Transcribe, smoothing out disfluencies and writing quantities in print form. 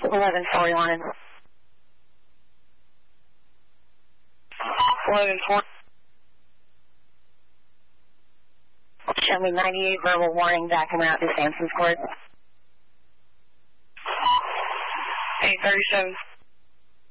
1141. 1140. Show me 98 verbal warning back and route to Sampson's Court. 837.